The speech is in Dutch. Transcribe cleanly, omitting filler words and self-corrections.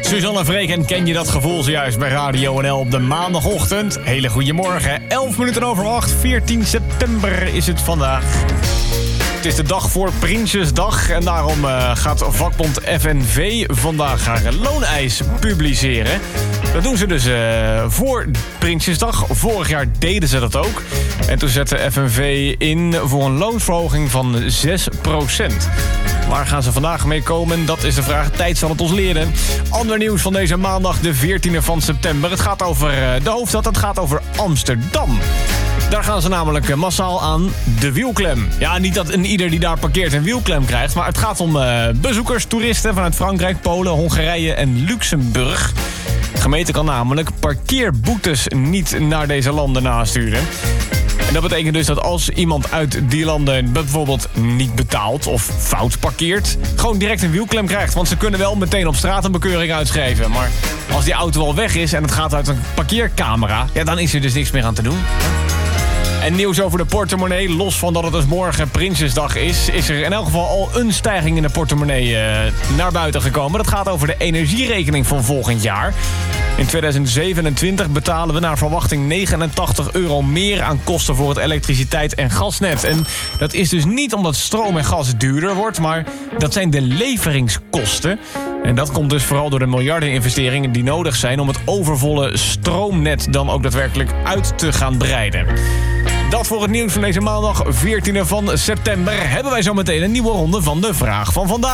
Suzanne Freek, en ken je dat gevoel zojuist bij Radio NL op de maandagochtend? Hele goede morgen, 11 minuten over 8, 14 september is het vandaag. Het is de dag voor Prinsjesdag en daarom gaat vakbond FNV vandaag haar looneis publiceren. Dat doen ze dus voor Prinsjesdag. Vorig jaar deden ze dat ook. En toen zette FNV in voor een loonsverhoging van 6%. Waar gaan ze vandaag mee komen? Dat is de vraag. Tijd zal het ons leren. Ander nieuws van deze maandag, de 14e van september. Het gaat over de hoofdstad, het gaat over Amsterdam. Daar gaan ze namelijk massaal aan de wielklem. Ja, niet dat ieder die daar parkeert een wielklem krijgt, maar het gaat om bezoekers, toeristen vanuit Frankrijk, Polen, Hongarije en Luxemburg. De gemeente kan namelijk parkeerboetes niet naar deze landen nasturen. En dat betekent dus dat als iemand uit die landen bijvoorbeeld niet betaalt of fout parkeert, gewoon direct een wielklem krijgt. Want ze kunnen wel meteen op straat een bekeuring uitschrijven. Maar als die auto al weg is en het gaat uit een parkeercamera, ja, dan is er dus niks meer aan te doen. En nieuws over de portemonnee. Los van dat het dus morgen Prinsjesdag is er in elk geval al een stijging in de portemonnee naar buiten gekomen. Dat gaat over de energierekening van volgend jaar. In 2027 betalen we naar verwachting €89 meer aan kosten voor het elektriciteit- en gasnet. En dat is dus niet omdat stroom en gas duurder wordt, maar dat zijn de leveringskosten. En dat komt dus vooral door de miljardeninvesteringen die nodig zijn om het overvolle stroomnet dan ook daadwerkelijk uit te gaan breiden. Dat voor het nieuws van deze maandag, 14e van september. Hebben wij zo meteen een nieuwe ronde van de Vraag van Vandaag.